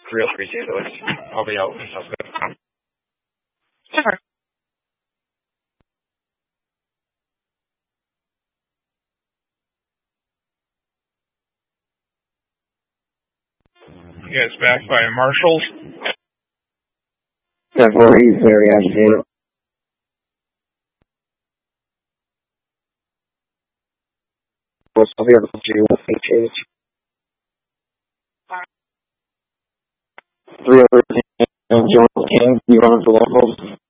Real ridiculous. I'll be out. Sounds good. Sure. You guys back by Marshall's? 10-4, he's very agitated. I'll be able to do HH. 3 over 10, Jones King, you run for locals.